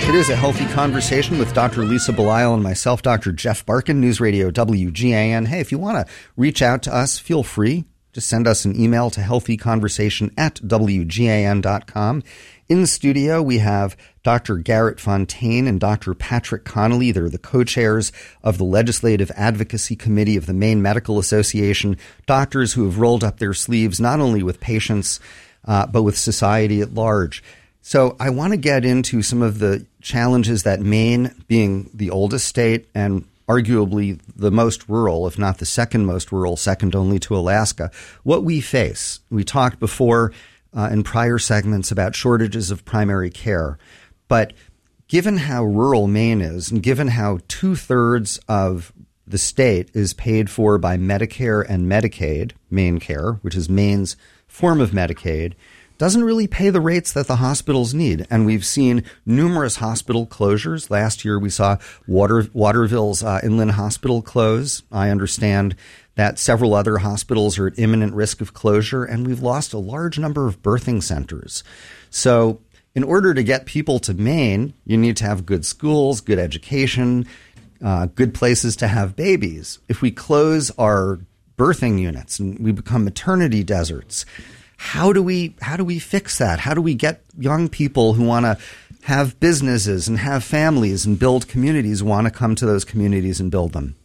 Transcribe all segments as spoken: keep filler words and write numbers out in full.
It is a healthy conversation with Doctor Lisa Belisle and myself, Doctor Jeff Barkin, News Radio W G A N. Hey, if you want to reach out to us, feel free. Just send us an email to healthyconversation at W G A N dot com. In the studio, we have Doctor Garrett Fontaine and Doctor Patrick Connolly. They're the co-chairs of the Legislative Advocacy Committee of the Maine Medical Association, doctors who have rolled up their sleeves not only with patients, uh, but with society at large. So I want to get into some of the challenges that Maine, being the oldest state and arguably the most rural, if not the second most rural, second only to Alaska, what we face. We talked before uh, in prior segments about shortages of primary care. But given how rural Maine is, and given how two-thirds of the state is paid for by Medicare and Medicaid, MaineCare, which is Maine's form of Medicaid, doesn't really pay the rates that the hospitals need. And we've seen numerous hospital closures. Last year, we saw Water, Waterville's uh, Inland Hospital close. I understand that several other hospitals are at imminent risk of closure, and we've lost a large number of birthing centers. So in order to get people to Maine, you need to have good schools, good education, uh, good places to have babies. If we close our birthing units and we become maternity deserts, How do we how do we fix that? How do we get young people who want to have businesses and have families and build communities want to come to those communities and build them?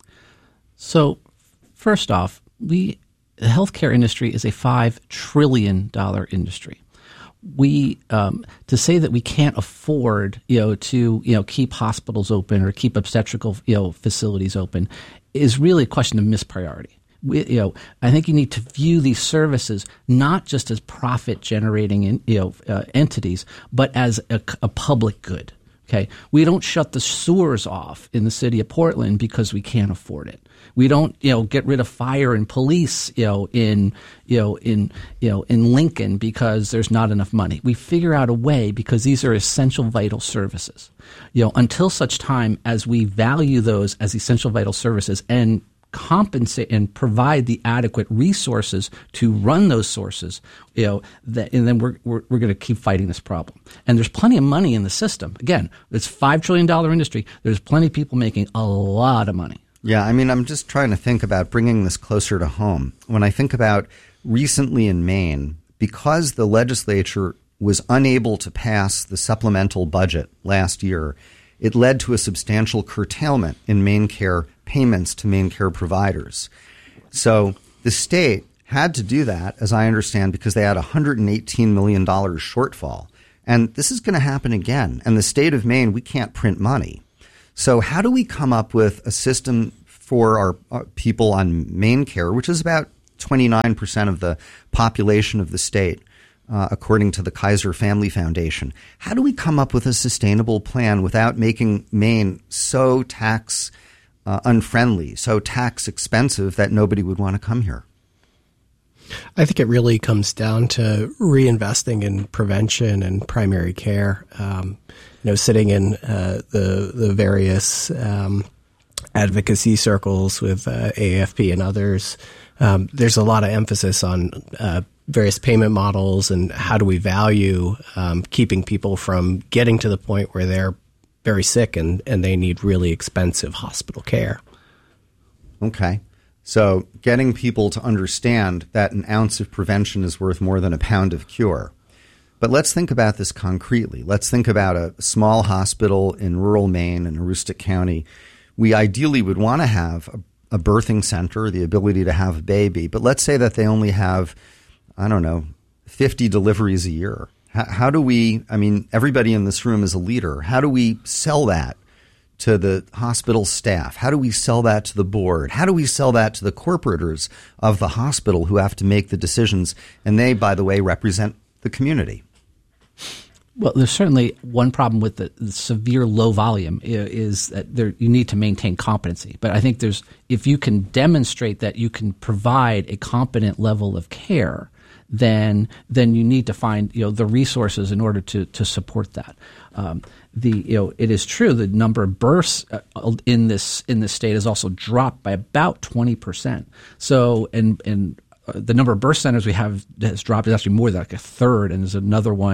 So, first off, we the healthcare industry is a five trillion dollars industry. We um, to say that we can't afford, you know, to you know keep hospitals open or keep obstetrical you know facilities open is really a question of mispriority. We, you know, I think you need to view these services not just as profit-generating, in, you know, uh, entities, but as a, a public good. Okay, we don't shut the sewers off in the city of Portland because we can't afford it. We don't, you know, get rid of fire and police, you know, in, you know, in, you know, in Lincoln because there's not enough money. We figure out a way because these are essential, vital services. You know, until such time as we value those as essential, vital services and compensate and provide the adequate resources to run those sources, you know, that, and then we're we're, we're going to keep fighting this problem. And there's plenty of money in the system. Again, it's a five trillion dollars industry. There's plenty of people making a lot of money. Yeah, I mean, I'm just trying to think about bringing this closer to home. When I think about recently in Maine, because the legislature was unable to pass the supplemental budget last year, it led to a substantial curtailment in MaineCare payments to MaineCare providers. So the state had to do that, as I understand, because they had a one hundred eighteen million dollars shortfall. And this is going to happen again. And the state of Maine, we can't print money. So how do we come up with a system for our, our people on MaineCare, which is about twenty-nine percent of the population of the state, Uh, according to the Kaiser Family Foundation? How do we come up with a sustainable plan without making Maine so tax uh, unfriendly, so tax expensive that nobody would want to come here? I think it really comes down to reinvesting in prevention and primary care. Um, you know, sitting in uh, the the various um, advocacy circles with uh, A A F P and others, um, there's a lot of emphasis on uh, various payment models and how do we value um, keeping people from getting to the point where they're very sick and, and they need really expensive hospital care. Okay. So getting people to understand that an ounce of prevention is worth more than a pound of cure. But let's think about this concretely. Let's think about a small hospital in rural Maine in Aroostook County. We ideally would want to have a, a birthing center, the ability to have a baby. But let's say that they only have, I don't know, fifty deliveries a year. How, how do we, I mean, everybody in this room is a leader. How do we sell that to the hospital staff? How do we sell that to the board? How do we sell that to the corporators of the hospital who have to make the decisions? And they, by the way, represent the community. Well, there's certainly one problem with the, the severe low volume is that there, you need to maintain competency. But I think there's, if you can demonstrate that you can provide a competent level of care, then then you need to find you know the resources in order to to support that. Um, the you know it is true the number of births in this in this state has also dropped by about twenty percent. So and and the number of birth centers we have has dropped is actually more than like a third, and there's another one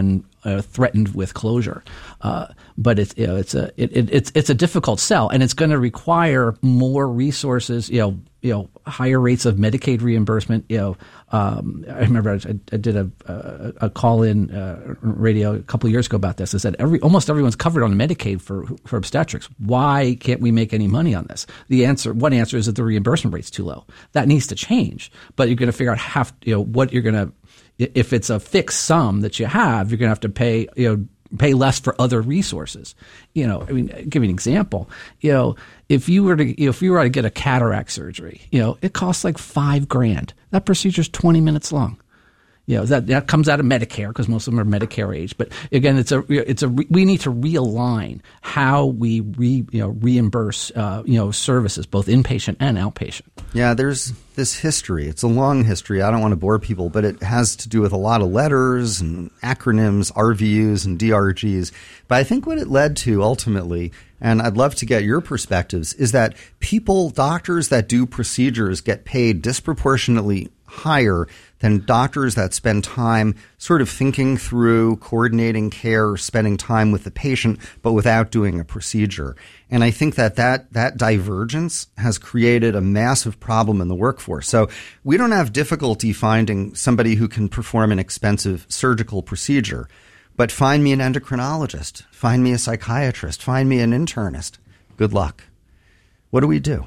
uh, threatened with closure. Uh, but it's you know it's a it, it, it's it's a difficult sell, and it's going to require more resources. You know. You know, higher rates of Medicaid reimbursement. You know, um, I remember I, I did a, a, a call-in uh, radio a couple of years ago about this. I said every almost everyone's covered on Medicaid for for obstetrics. Why can't we make any money on this? The answer, one answer, is that the reimbursement rate's too low. That needs to change. But you're going to figure out how you know what you're going to. If it's a fixed sum that you have, you're going to have to pay. You know. Pay less for other resources. You know, I mean, give you an example. You know, if you were to, you know, if you were to get a cataract surgery, you know, it costs like five grand. That procedure's twenty minutes long. You know, that, that comes out of Medicare because most of them are Medicare age. But again, it's a, it's a, we need to realign how we re, you know, reimburse, uh, you know, services, both inpatient and outpatient. Yeah, there's this history. It's a long history. I don't want to bore people, but it has to do with a lot of letters and acronyms, R V Us and D R Gs. But I think what it led to ultimately, and I'd love to get your perspectives, is that people, doctors that do procedures get paid disproportionately higher than doctors that spend time sort of thinking through, coordinating care, spending time with the patient, but without doing a procedure. And I think that that, that divergence has created a massive problem in the workforce. So we don't have difficulty finding somebody who can perform an expensive surgical procedure, but find me an endocrinologist, find me a psychiatrist, find me an internist. Good luck. What do we do?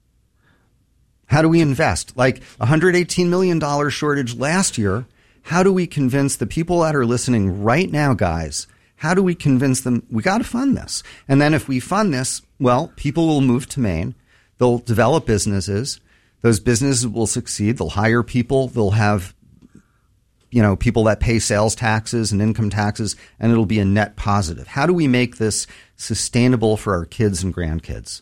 How do we invest? Like one hundred eighteen million dollars shortage last year. How do we convince the people that are listening right now, guys? How do we convince them we got to fund this? And then if we fund this, well, people will move to Maine. They'll develop businesses. Those businesses will succeed. They'll hire people. They'll have, you know, people that pay sales taxes and income taxes, and it'll be a net positive. How do we make this sustainable for our kids and grandkids?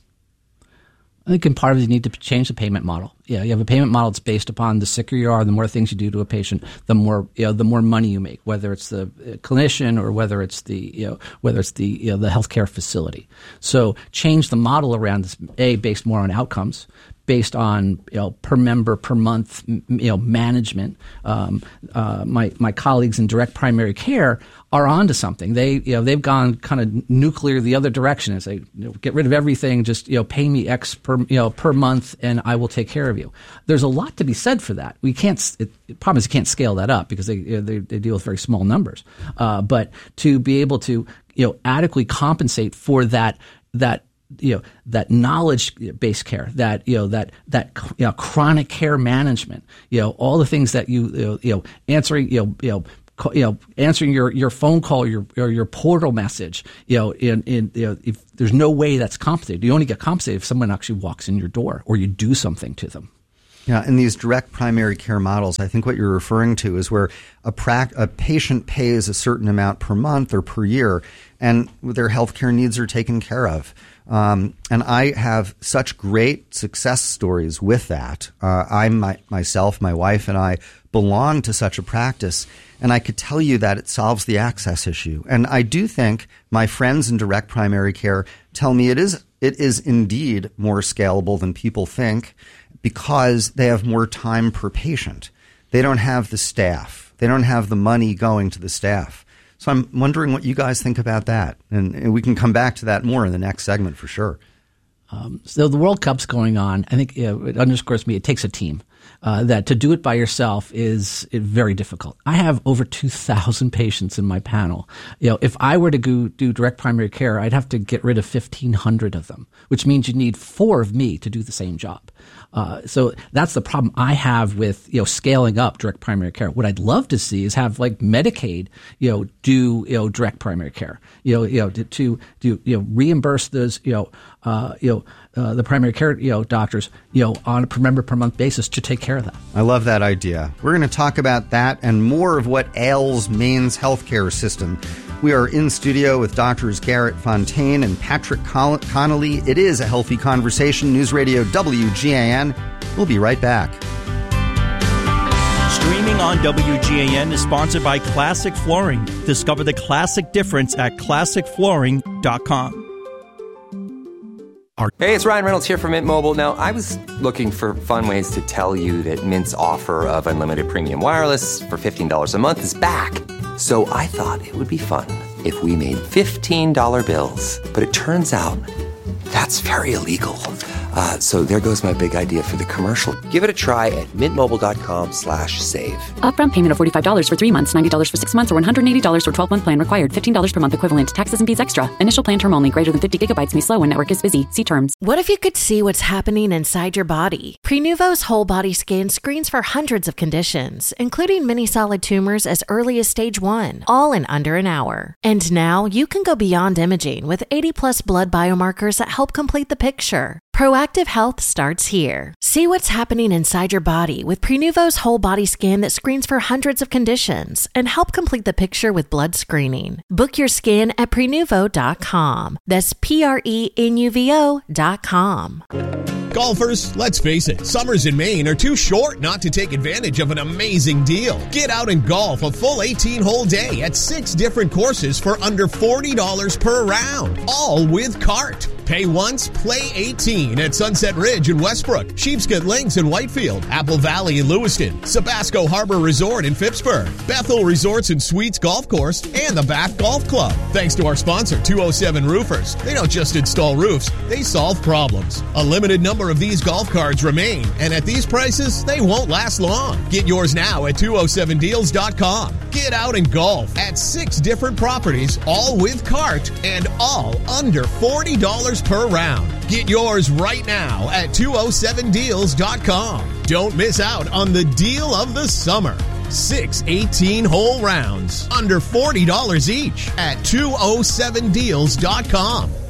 I think in part of it, you need to change the payment model. Yeah, you have a payment model that's based upon the sicker you are, the more things you do to a patient, the more you know, the more money you make, whether it's the clinician or whether it's the you know whether it's the you know, the healthcare facility. So change the model around this, A, based more on outcomes, based on you know per member per month you know management. Um, uh, my my colleagues in direct primary care are onto something. They you know they've gone kind of nuclear the other direction and say you know, get rid of everything, just you know pay me X per you know per month and I will take care of you. There's a lot to be said for that. We can't. It, the problem is you can't scale that up because they you know, they, they deal with very small numbers. Uh, but to be able to you know adequately compensate for that that. you know, that knowledge-based care, that, you know, that, that, you know, chronic care management, you know, all the things that you, you know, you know answering, you know, you know, you know, answering your, your phone call, your, or your portal message, you know, in, in, you know, if there's no way that's compensated. You only get compensated if someone actually walks in your door or you do something to them. Yeah, in these direct primary care models, I think what you're referring to is where a, prac- a patient pays a certain amount per month or per year, and their healthcare needs are taken care of. Um, and I have such great success stories with that. Uh, I my, myself, my wife, and I belong to such a practice, and I could tell you that it solves the access issue. And I do think my friends in direct primary care tell me it is it is indeed more scalable than people think, because they have more time per patient. They don't have the staff. They don't have the money going to the staff. So I'm wondering what you guys think about that. And, and we can come back to that more in the next segment for sure. Um, so the World Cup's going on. I think you know, it underscores me. It takes a team. Uh, that to do it by yourself is very difficult. I have over two thousand patients in my panel. You know, if I were to go do direct primary care, I'd have to get rid of fifteen hundred of them, which means you need four of me to do the same job. Uh, so that's the problem I have with, you know, scaling up direct primary care. What I'd love to see is have like Medicaid, you know, do, you know, direct primary care, you know, you know, to, to do, you know, reimburse those, you know, uh, you know, uh, the primary care, you know, doctors, you know, on a per member per month basis to take care of that. I love that idea. We're going to talk about that and more of what ails Maine's healthcare system. We are in studio with Doctors Garrett Fontaine and Patrick Connolly. It is a Healthy Conversation, News Radio W G A N. We'll be right back. Streaming on W G A N is sponsored by Classic Flooring. Discover the classic difference at classic flooring dot com. Hey, it's Ryan Reynolds here from Mint Mobile. Now, I was looking for fun ways to tell you that Mint's offer of unlimited premium wireless for fifteen dollars a month is back. So I thought it would be fun if we made fifteen dollar bills. But it turns out that's very illegal. Uh, so there goes my big idea for the commercial. Give it a try at mintmobile.com slash save. Upfront payment of forty-five dollars for three months, ninety dollars for six months, or one hundred eighty dollars for twelve-month plan required. fifteen dollars per month equivalent. Taxes and fees extra. Initial plan term only. Greater than fifty gigabytes may slow when network is busy. See terms. What if you could see what's happening inside your body? Prenuvo's whole body scan screens for hundreds of conditions, including many solid tumors as early as stage one, all in under an hour. And now you can go beyond imaging with eighty plus blood biomarkers that help complete the picture. Proactive health starts here. See what's happening inside your body with Prenuvo's whole body scan that screens for hundreds of conditions and help complete the picture with blood screening. Book your scan at prenuvo dot com. That's P R E N U V O dot com. Golfers, let's face it, summers in Maine are too short not to take advantage of an amazing deal. Get out and golf a full eighteen-hole day at six different courses for under forty dollars per round, all with cart. Pay once, play eighteen at Sunset Ridge in Westbrook, Sheepscot Links in Whitefield, Apple Valley in Lewiston, Sabasco Harbor Resort in Phippsburg, Bethel Resorts and Suites Golf Course, and the Bath Golf Club. Thanks to our sponsor, two oh seven Roofers. They don't just install roofs, they solve problems. A limited number of these golf cards remain, and at these prices, they won't last long. Get yours now at two oh seven deals dot com. Get out and golf at six different properties, all with cart, and all under forty dollars per round. Get yours right now at two oh seven deals dot com. Don't miss out on the deal of the summer. Six eighteen-hole rounds, under forty dollars each at two oh seven deals dot com.